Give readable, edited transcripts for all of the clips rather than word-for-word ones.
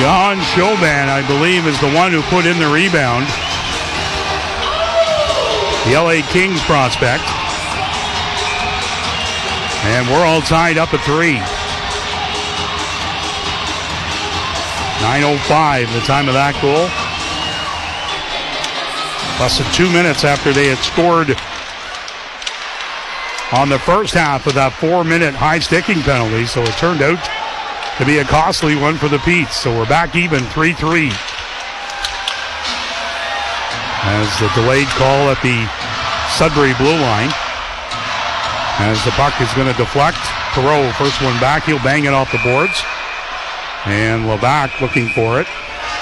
Jan Chauvin, I believe, is the one who put in the rebound. The LA Kings prospect. And we're all tied up at 3. 9:05, the time of that goal. Less than 2 minutes after they had scored on the first half of that 4-minute high sticking penalty. So it turned out to be a costly one for the Petes. So we're back even, 3-3. As the delayed call at the Sudbury blue line. As the puck is going to deflect. Perreault, first one back. He'll bang it off the boards. And Levac looking for it.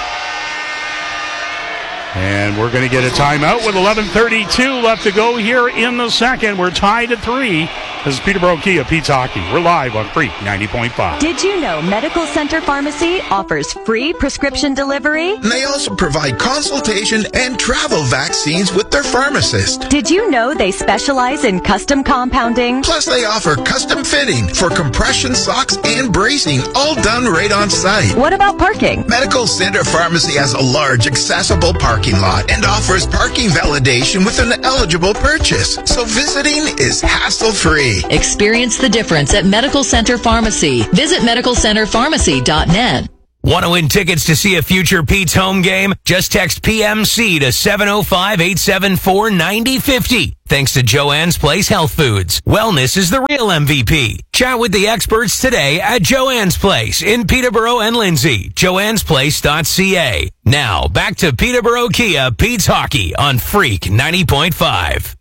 And we're going to get a timeout with 11:32 left to go here in the second. We're tied at 3. This is Peterborough Kia Pete's Hockey. We're live on Freak 90.5. Did you know Medical Center Pharmacy offers free prescription delivery? They also provide consultation and travel vaccines with their pharmacist. Did you know they specialize in custom compounding? Plus, they offer custom fitting for compression socks and bracing, all done right on site. What about parking? Medical Center Pharmacy has a large, accessible parking lot and offers parking validation with an eligible purchase. So visiting is hassle-free. Experience the difference at Medical Center Pharmacy. Visit medicalcenterpharmacy.net. Want to win tickets to see a future Pete's home game? Just text PMC to 705-874-9050. Thanks to Joanne's Place Health Foods. Wellness is the real MVP. Chat with the experts today at Joanne's Place in Peterborough and Lindsay. joannesplace.ca. Now, back to Peterborough Kia Pete's Hockey on Freak 90.5.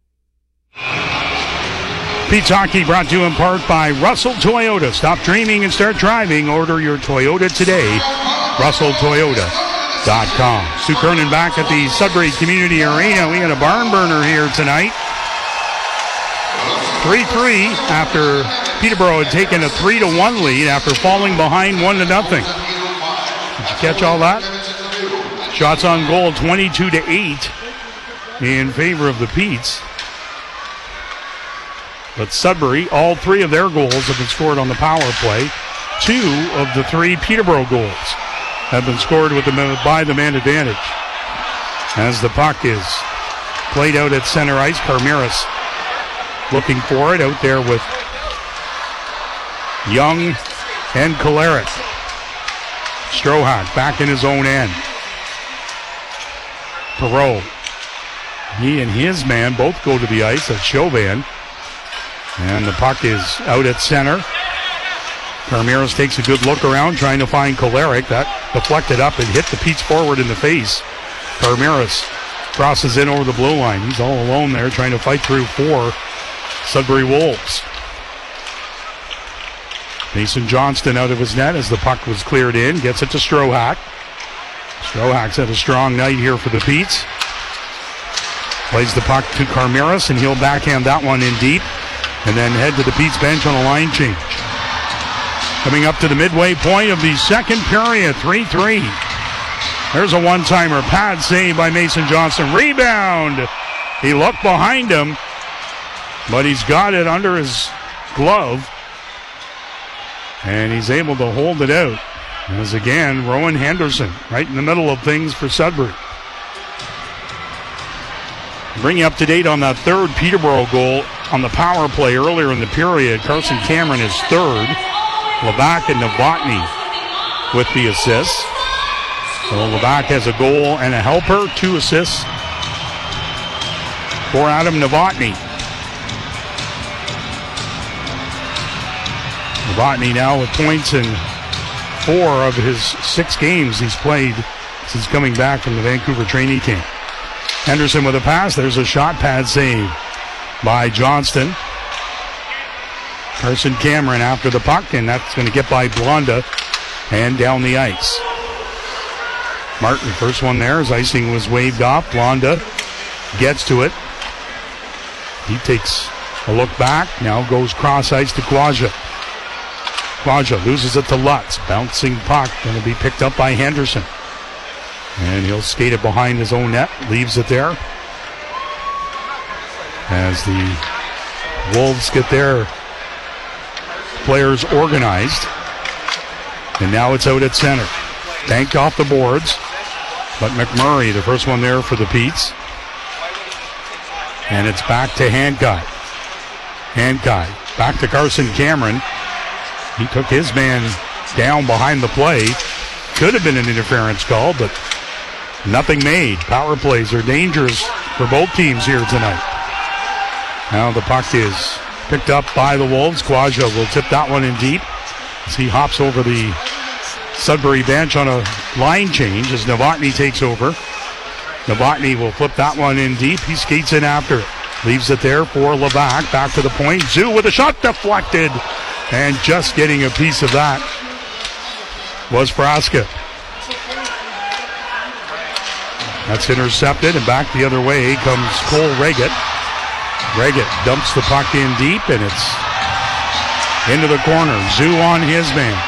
Pete's Hockey brought to you in part by Russell Toyota. Stop dreaming and start driving. Order your Toyota today. RussellToyota.com. Stu Kernan back at the Sudbury Community Arena. We had a barn burner here tonight. 3-3 after Peterborough had taken a 3-1 lead after falling behind 1-0. Did you catch all that? Shots on goal 22-8 in favor of the Petes. But Sudbury, all 3 of their goals have been scored on the power play. 2 of the 3 Peterborough goals have been scored with by the man advantage. As the puck is played out at center ice, Karmiris looking for it out there with Young and Kolarek. Strohak back in his own end. Perreault, he and his man both go to the ice at Chauvin. And the puck is out at center. Karmiris takes a good look around, trying to find Kolarek. That deflected up and hit the Pete's forward in the face. Karmiris crosses in over the blue line. He's all alone there, trying to fight through 4 Sudbury Wolves. Mason Johnston out of his net as the puck was cleared in. Gets it to Strohak. Strohak's had a strong night here for the Petes. Plays the puck to Karmiris, and he'll backhand that one in deep. And then head to the Pete's bench on a line change. Coming up to the midway point of the second period, 3-3. There's a one-timer. Pad save by Mason Johnston. Rebound. He looked behind him, but he's got it under his glove. And he's able to hold it out. As again, Rowan Henderson right in the middle of things for Sudbury. Bring you up to date on that third Peterborough goal on the power play earlier in the period. Carson Cameron is third. Levac and Novotny with the assists. So Levac has a goal and a helper, 2 assists for Adam Novotny. Novotny now with points in 4 of his 6 games he's played since coming back from the Vancouver training camp. Henderson with a pass. There's a shot pad save by Johnston. Carson Cameron after the puck, and that's going to get by Blonda and down the ice. Martin, first one there as icing was waved off. Blonda gets to it. He takes a look back. Now goes cross ice to Quaja. Quaja loses it to Lutz. Bouncing puck going to be picked up by Henderson. And he'll skate it behind his own net. Leaves it there. As the Wolves get their players organized. And now it's out at center. banked off the boards. But McMurray, the first one there for the Petes. And it's back to Hankai. Hankai back to Carson Cameron. He took his man down behind the play. Could have been an interference call, but nothing made. Power plays are dangerous for both teams here tonight. Now the puck is picked up by the Wolves. Quaja will tip that one in deep as he hops over the Sudbury bench on a line change as Novotny takes over. Novotny will flip that one in deep. He skates in after it. Leaves it there for Levac. Back to the point. Zoo with a shot deflected. And just getting a piece of that was Fraska. That's intercepted, and back the other way comes Cole Reggett. Reggett dumps the puck in deep, and it's into the corner. Zoo on his man.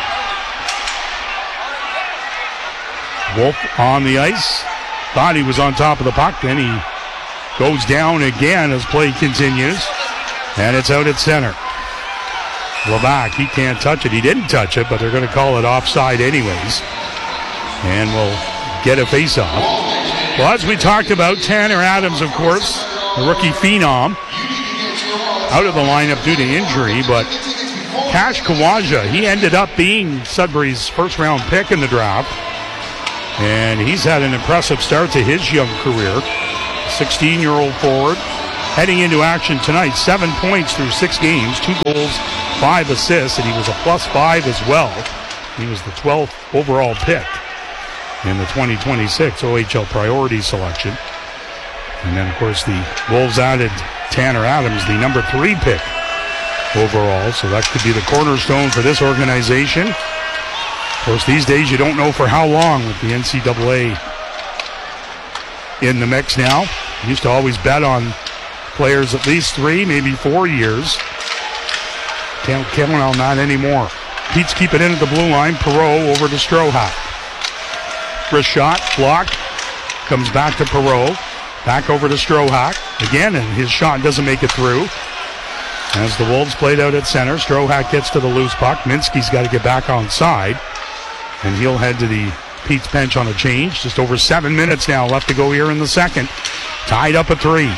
Wolf on the ice. Thought he was on top of the puck, then he goes down again as play continues, and it's out at center. Levac, he can't touch it. He didn't touch it, but they're going to call it offside anyways. And we'll get a face-off. Well, as we talked about, Tanner Adams, of course, the rookie phenom, out of the lineup due to injury, but Cash Kawaja, he ended up being Sudbury's first-round pick in the draft. And he's had an impressive start to his young career. 16-year-old forward heading into action tonight. 7 points through 6 games, 2 goals, 5 assists, and he was a +5 as well. He was the 12th overall pick in the 2026 OHL priority selection. And then, of course, the Wolves added Tanner Adams, the number 3 pick overall. So that could be the cornerstone for this organization. Of course, these days you don't know for how long with the NCAA in the mix now. You used to always bet on players at least 3, maybe 4 years. Can't count on that anymore. Pete's keep it in at the blue line. Perreault over to Strohak. Wrist shot, blocked. Comes back to Perreault. Back over to Strohak. Again, and his shot doesn't make it through. As the Wolves played out at center, Strohak gets to the loose puck. Minsky's got to get back on side. And he'll head to the Pete's bench on a change. Just over 7 minutes now left to go here in the second. Tied up at 3.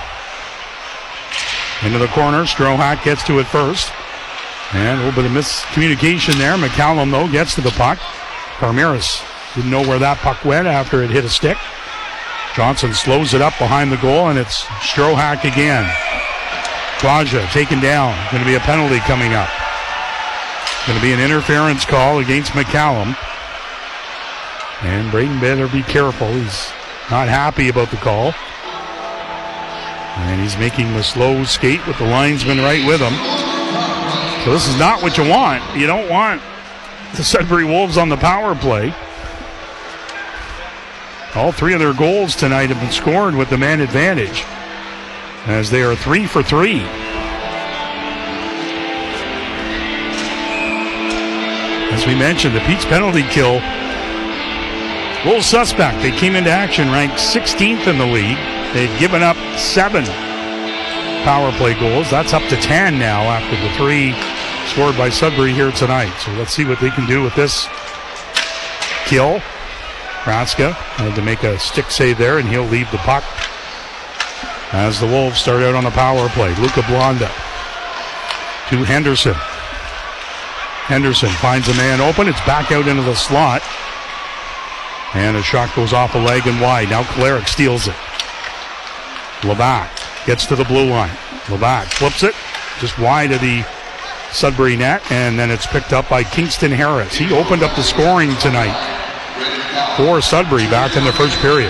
Into the corner. Strohak gets to it first. And a little bit of miscommunication there. McCallum, though, gets to the puck. Carmeris didn't know where that puck went after it hit a stick. Johnson slows it up behind the goal, and it's Strohak again. Quaja taken down. Going to be a penalty coming up. Going to be an interference call against McCallum. And Braden better be careful. He's not happy about the call. And he's making the slow skate with the linesman right with him. So this is not what you want. You don't want the Sudbury Wolves on the power play. All 3 of their goals tonight have been scored with the man advantage, as they are 3 for 3. As we mentioned, the Pete's penalty kill, little suspect. They came into action ranked 16th in the league. They've given up 7 power play goals. That's up to 10 now after the 3 scored by Sudbury here tonight. So let's see what they can do with this kill. Fraska had to make a stick save there, and he'll leave the puck as the Wolves start out on the power play. Luca Blonda to Henderson. Henderson finds a man open. It's back out into the slot. And a shot goes off a leg and wide. Now Klarick steals it. Levac gets to the blue line. Levac flips it just wide of the Sudbury net, and then it's picked up by Kingston Harris. He opened up the scoring tonight for Sudbury back in the first period.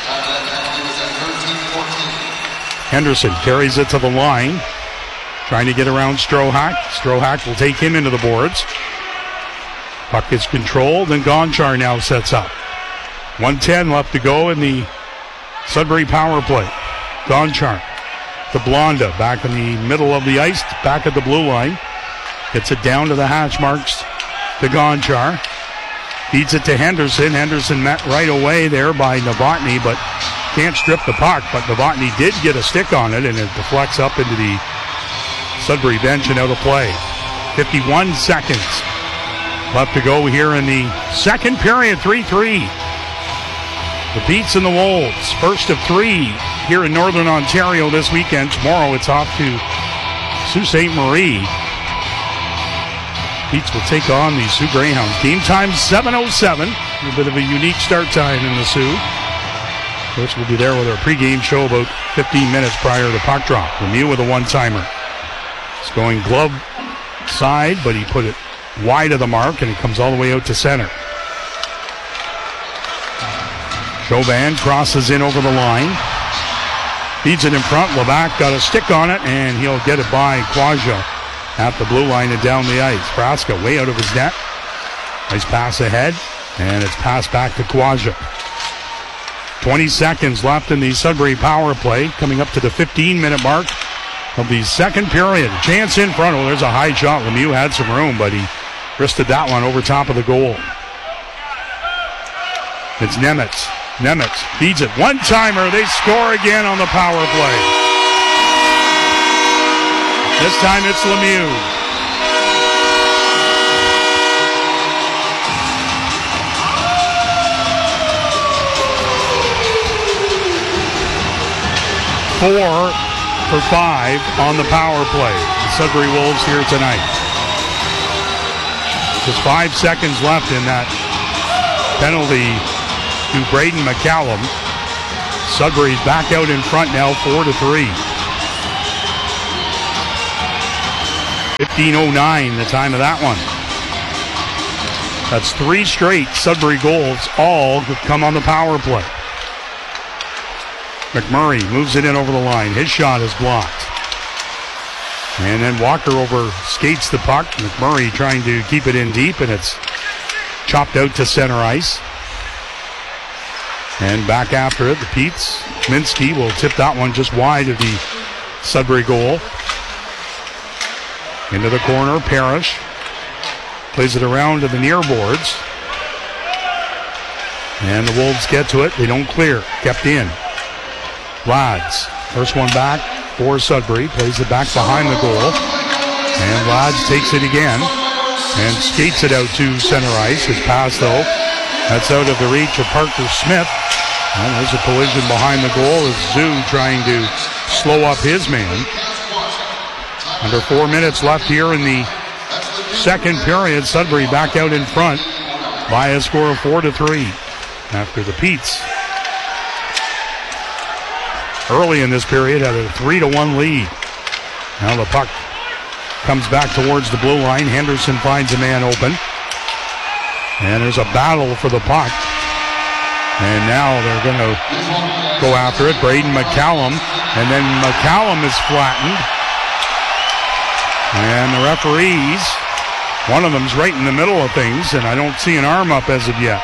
Henderson carries it to the line, trying to get around Strohak. Strohak will take him into the boards. Puck is controlled, and Gonchar now sets up. 1:10 left to go in the Sudbury power play. Gonchar to Blonda, back in the middle of the ice, back at the blue line. Gets it down to the hash marks to Gonchar. Feeds it to Henderson. Henderson met right away there by Novotny, but can't strip the puck. But Novotny did get a stick on it, and it deflects up into the Sudbury bench and out of play. 51 seconds Left to go here in the second period, 3-3. The Petes and the Wolves, first of 3 here in Northern Ontario this weekend. Tomorrow it's off to Sault Ste. Marie. Petes will take on the Sioux Greyhounds. Game time 7:07. A bit of a unique start time in the Sioux. Of course, we'll be there with our pregame show about 15 minutes prior to puck drop. Lemieux with a one-timer. It's going glove side, but he put it wide of the mark, and it comes all the way out to center. Chauvin crosses in over the line. Feeds it in front. Levac got a stick on it, and he'll get it by Quaja at the blue line and down the ice. Praska way out of his net. Nice pass ahead, and it's passed back to Quaja. 20 seconds left in the Sudbury power play, coming up to the 15-minute mark of the second period. Chance in front. Oh, there's a high shot. Lemieux had some room, but he wristed that one over top of the goal. It's Nemitz. Nemitz feeds it. One-timer. They score again on the power play. This time it's Lemieux. Four for 5 on the power play. The Sudbury Wolves here tonight. Just 5 seconds left in that penalty to Braden McCallum. Sudbury's back out in front now, 4-3. 15:09, the time of that one. That's 3 straight Sudbury goals, all come on the power play. McMurray moves it in over the line. His shot is blocked. And then Walker skates the puck. McMurray trying to keep it in deep, and it's chopped out to center ice. And back after it, the Petes. Minsky will tip that one just wide of the Sudbury goal. Into the corner, Parrish plays it around to the near boards. And the Wolves get to it. They don't clear. Kept in. Lads, first one back for Sudbury, plays it back behind the goal, and Lads takes it again and skates it out to center ice. His pass, though, that's out of the reach of Parker Smith, and there's a collision behind the goal as Zoo trying to slow up his man. Under 4 minutes left here in the second period. Sudbury back out in front by a score of 4-3 after the Petes early in this period had a 3-1 lead. Now the puck comes back towards the blue line. Henderson finds a man open. And there's a battle for the puck. And now they're going to go after it. Braden McCallum. And then McCallum is flattened. And the referees, one of them's right in the middle of things, and I don't see an arm up as of yet.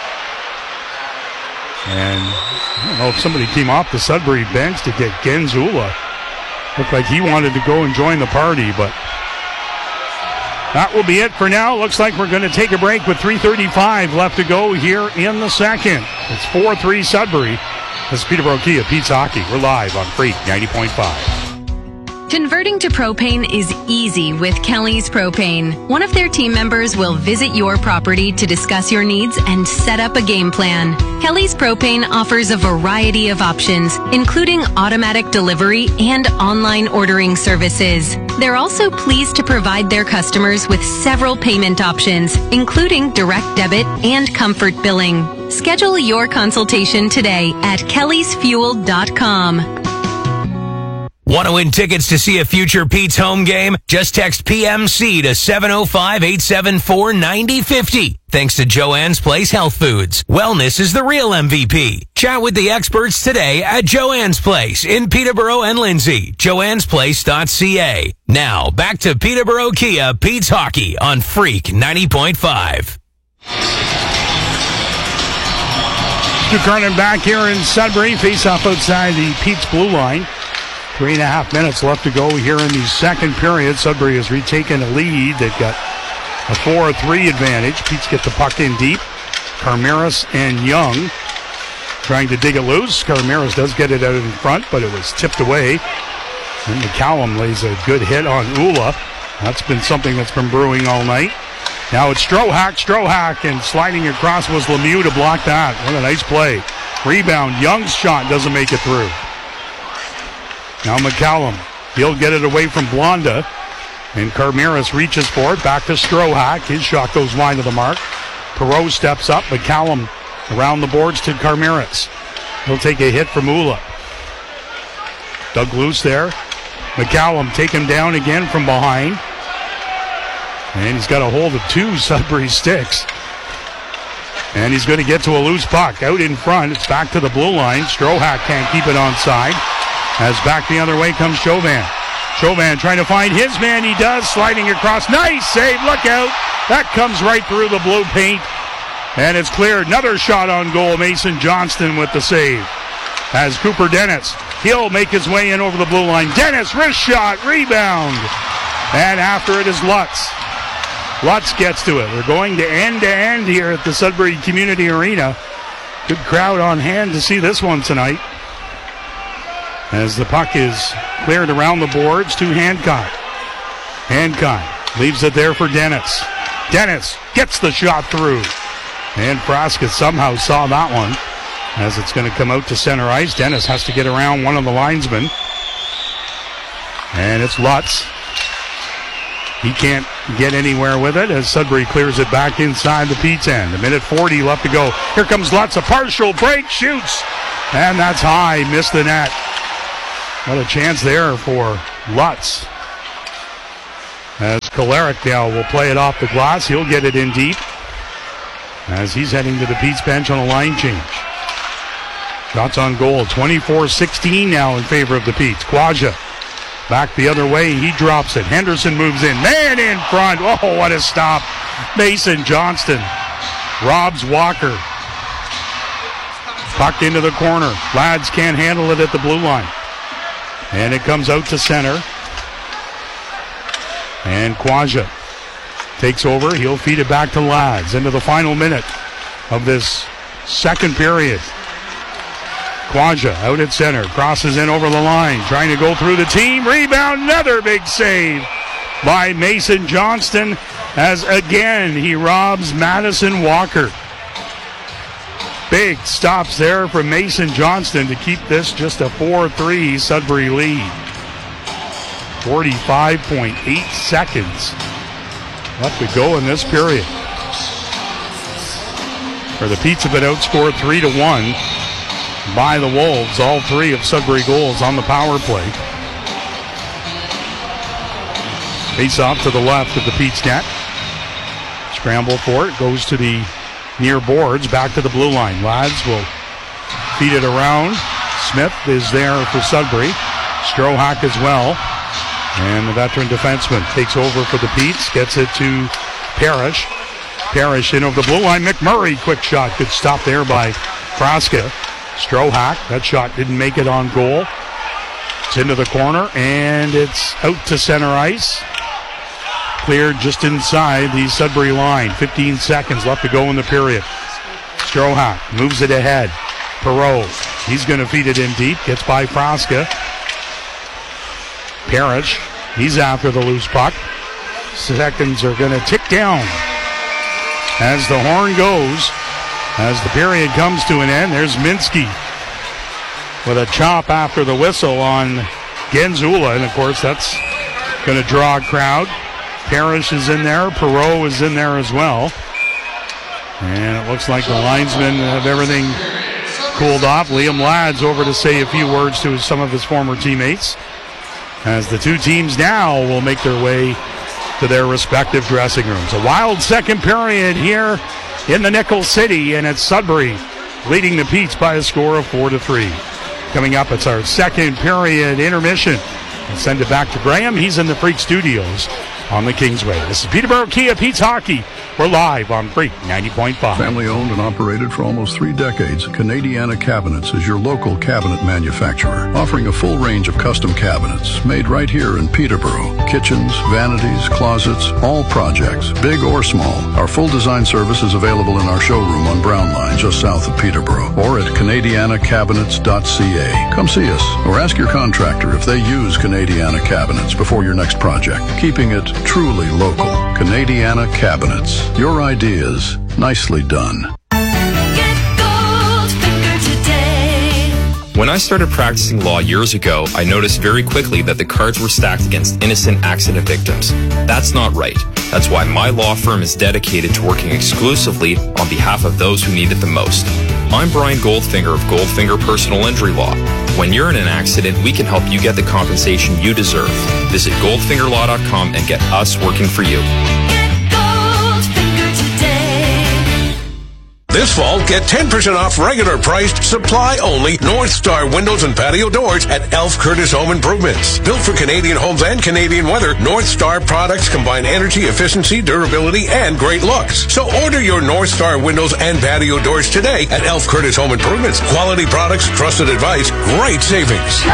And I don't know if somebody came off the Sudbury bench to get Genzula. Looked like he wanted to go and join the party, but that will be it for now. Looks like we're going to take a break with 3:35 left to go here in the second. It's 4-3 Sudbury. This is Peterborough Kia Pete's Hockey. We're live on Freak 90.5. Converting to propane is easy with Kelly's Propane. One of their team members will visit your property to discuss your needs and set up a game plan. Kelly's Propane offers a variety of options, including automatic delivery and online ordering services. They're also pleased to provide their customers with several payment options, including direct debit and comfort billing. Schedule your consultation today at kellysfuel.com. Want to win tickets to see a future Pete's home game? Just text PMC to 705-874-9050. Thanks to Joanne's Place Health Foods. Wellness is the real MVP. Chat with the experts today at Joanne's Place in Peterborough and Lindsay. joannesplace.ca. Now, back to Peterborough Kia Pete's Hockey on Freak 90.5. Stu Kernan back here in Sudbury. Face off outside the Pete's blue line. 3.5 minutes left to go here in the second period. Sudbury has retaken a lead. They've got a 4-3 advantage. Pete's get the puck in deep. Carmeris and Young trying to dig it loose. Carmeris does get it out in front, but it was tipped away. And McCallum lays a good hit on Ula. That's been something that's been brewing all night. Now it's Strohack, and sliding across was Lemieux to block that. What a nice play. Rebound, Young's shot doesn't make it through. Now McCallum, he'll get it away from Blonda, and Carmeris reaches for it, back to Strohack. His shot goes wide of the mark. Perreault steps up, McCallum around the boards to Carmeris. He'll take a hit from Ula. Dug loose there. McCallum take him down again from behind. And he's got a hold of two Sudbury sticks. And he's going to get to a loose puck. Out in front, it's back to the blue line. Strohack can't keep it onside. As back the other way comes Chauvin. Chauvin trying to find his man. He does, sliding across. Nice save, look out. That comes right through the blue paint. And it's cleared. Another shot on goal. Mason Johnston with the save. As Cooper Dennis, he'll make his way in over the blue line. Dennis, wrist shot, rebound. And after it is Lutz. Lutz gets to it. We're going to end here at the Sudbury Community Arena. Good crowd on hand to see this one tonight. As the puck is cleared around the boards to Hancock. Hancock leaves it there for Dennis. Dennis gets the shot through. And Frasca somehow saw that one. As it's going to come out to center ice. Dennis has to get around one of the linesmen. And it's Lutz. He can't get anywhere with it as Sudbury clears it back inside the Pete's end. 1:40 left to go. Here comes Lutz. A partial break. Shoots. And that's high. Missed the net. What a chance there for Lutz. As Kolarek now will play it off the glass. He'll get it in deep. As he's heading to the Pete's bench on a line change. Shots on goal. 24-16 now in favor of the Pete's. Quaja back the other way. He drops it. Henderson moves in. Man in front. Oh, what a stop. Mason Johnston robs Walker. Pucked into the corner. Lads can't handle it at the blue line. And it comes out to center. And Quaja takes over. He'll feed it back to Lads into the final minute of this second period. Quaja out at center. Crosses in over the line. Trying to go through the team. Rebound. Another big save by Mason Johnston. As again he robs Madison Walker. Big stops there from Mason Johnston to keep this just a 4-3 Sudbury lead. 45.8 seconds left to go in this period. For the Pete's have been outscored 3-1 by the Wolves. All three of Sudbury goals on the power play. Face off to the left of the Pete's net. Scramble for it. Goes to the near boards. Back to the blue line. Lads will feed it around. Smith is there for Sudbury. Strohack as well. And the veteran defenseman takes over for the Pete's. Gets it to Parrish. Parrish in over the blue line. McMurray, quick shot. Good stop there by Frasca. Strohack, that shot didn't make it on goal. It's into the corner, and it's out to center ice. Cleared just inside the Sudbury line. 15 seconds left to go in the period. Strohack moves it ahead. Perreault, he's going to feed it in deep. Gets by Frasca. Parrish, he's after the loose puck. Seconds are going to tick down as the horn goes. As the period comes to an end, there's Minsky with a chop after the whistle on Genzula. And, of course, that's going to draw a crowd. Parrish is in there. Perreault is in there as well. And it looks like the linesmen have everything cooled off. Liam Ladd's over to say a few words to some of his former teammates. As the two teams now will make their way to their respective dressing rooms. A wild second period here in the Nickel City, and it's Sudbury leading the Pete's by a score of 4-3. Coming up, it's our second period intermission. We'll send it back to Graham. He's in the Freak Studios on the Kingsway. This is Peterborough Kia Pete's Hockey. We're live on Freak 90.5. Family owned and operated for almost 3 decades, Canadiana Cabinets is your local cabinet manufacturer, offering a full range of custom cabinets made right here in Peterborough. Kitchens, vanities, closets, all projects, big or small. Our full design service is available in our showroom on Brown Line, just south of Peterborough, or at canadianacabinets.ca. Come see us, or ask your contractor if they use Canadiana Cabinets before your next project, keeping it truly local. Canadiana Cabinets. Your ideas, nicely done. When I started practicing law years ago, I noticed very quickly that the cards were stacked against innocent accident victims. That's not right. That's why my law firm is dedicated to working exclusively on behalf of those who need it the most. I'm Brian Goldfinger of Goldfinger Personal Injury Law. When you're in an accident, we can help you get the compensation you deserve. Visit goldfingerlaw.com and get us working for you. This fall, get 10% off regular priced, supply-only North Star windows and patio doors at Elf Curtis Home Improvements. Built for Canadian homes and Canadian weather, North Star products combine energy, efficiency, durability, and great looks. So order your North Star windows and patio doors today at Elf Curtis Home Improvements. Quality products, trusted advice, great savings.